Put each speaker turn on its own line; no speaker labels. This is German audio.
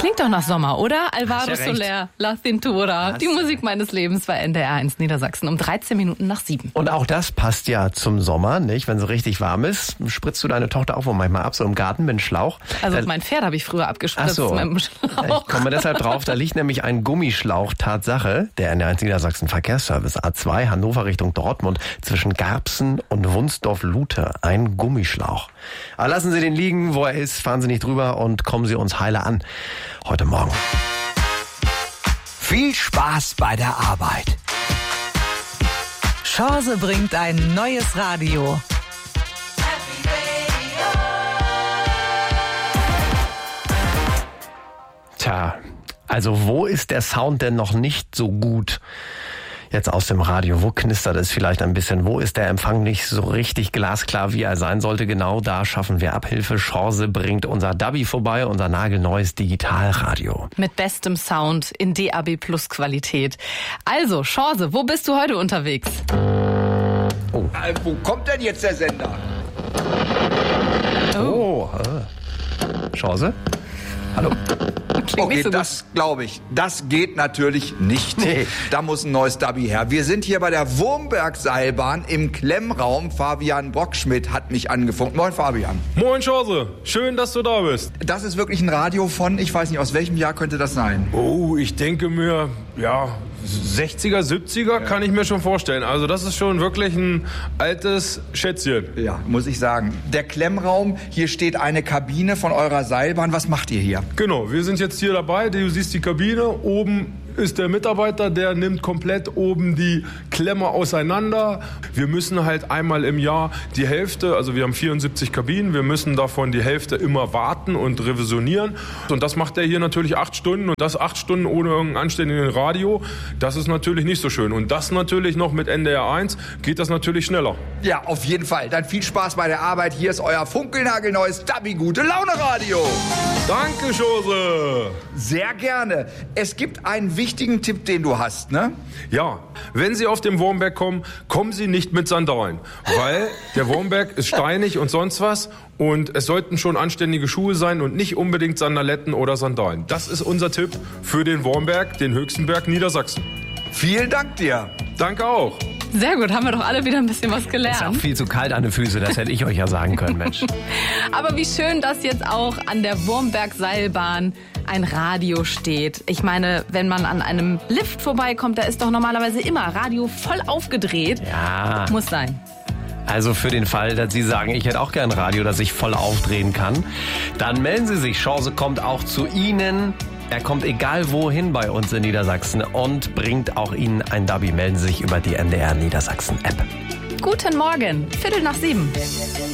Klingt doch nach Sommer, oder? Alvaro
ja
Soler, La Cintura. Die Musik meines Lebens bei NDR 1 Niedersachsen um 13 Minuten nach 7.
Und auch das passt ja zum Sommer, nicht? Wenn es richtig warm ist, spritzt du deine Tochter auch wohl manchmal ab, so im Garten mit einem Schlauch.
Also mein Pferd habe ich früher abgespritzt mit einem Schlauch.
Ich komme deshalb drauf, da liegt nämlich ein Gummischlauch, Tatsache, der NDR 1 Niedersachsen Verkehrsservice A2 Hannover Richtung Dortmund zwischen Garbsen und Wunsdorf-Lute. Ein Gummischlauch. Aber lassen Sie den liegen, wo er ist, fahren Sie nicht drüber und kommen Sie uns heile an. Heute Morgen.
Viel Spaß bei der Arbeit.
Chance bringt ein neues Radio.
Tja, also wo ist der Sound denn noch nicht so gut? Jetzt aus dem Radio, wo knistert es vielleicht ein bisschen? Wo ist der Empfang nicht so richtig glasklar, wie er sein sollte? Genau da schaffen wir Abhilfe. Chance bringt unser Dabi vorbei, unser nagelneues Digitalradio.
Mit bestem Sound in DAB Plus Qualität. Also, Chance, wo bist du heute unterwegs?
Wo kommt denn jetzt der Sender?
Chance? Hallo?
Okay, das glaube ich. Das geht natürlich nicht.
Nee.
Da muss ein neues Dabi her. Wir sind hier bei der Wurmberg-Seilbahn im Klemmraum. Fabian Brockschmidt hat mich angefunkt. Moin, Fabian.
Moin, Chance. Schön, dass du da bist.
Das ist wirklich ein Radio von, ich weiß nicht, aus welchem Jahr könnte das sein?
Oh, ich denke mir, 60er, 70er kann ich mir schon vorstellen. Also das ist schon wirklich ein altes Schätzchen.
Ja, muss ich sagen. Der Klemmraum, hier steht eine Kabine von eurer Seilbahn. Was macht ihr hier?
Genau, wir sind jetzt hier dabei. Du siehst die Kabine. Oben ist der Mitarbeiter, der nimmt komplett oben die Klemmer auseinander. Wir müssen halt einmal im Jahr die Hälfte, also wir haben 74 Kabinen, wir müssen davon die Hälfte immer warten und revisionieren. Und das macht er hier natürlich 8 Stunden und das 8 Stunden ohne irgendeinen anständigen Radio. Das ist natürlich nicht so schön. Und das natürlich noch mit NDR 1 geht das natürlich schneller.
Ja, auf jeden Fall. Dann viel Spaß bei der Arbeit. Hier ist euer funkelnagelneues Dabi Gute Laune Radio.
Danke, Chance.
Sehr gerne. Es gibt einen wichtigen Tipp, den du hast, ne?
Ja, wenn Sie auf den Wurmberg kommen, kommen Sie nicht mit Sandalen, weil der Wurmberg ist steinig und sonst was und es sollten schon anständige Schuhe sein und nicht unbedingt Sandaletten oder Sandalen. Das ist unser Tipp für den Wurmberg, den höchsten Berg Niedersachsen.
Vielen Dank dir.
Danke auch.
Sehr gut, haben wir doch alle wieder ein bisschen was gelernt.
Ist auch viel zu kalt an den Füßen, das hätte ich euch ja sagen können, Mensch.
Aber wie schön, dass jetzt auch an der Wurmberg-Seilbahn ein Radio steht. Ich meine, wenn man an einem Lift vorbeikommt, da ist doch normalerweise immer Radio voll aufgedreht.
Ja.
Muss sein.
Also für den Fall, dass Sie sagen, ich hätte auch gern ein Radio, das ich voll aufdrehen kann, dann melden Sie sich. Chance kommt auch zu Ihnen. Er kommt egal wohin bei uns in Niedersachsen und bringt auch Ihnen ein Dabi. Melden Sie sich über die NDR Niedersachsen App.
Guten Morgen, 6:45.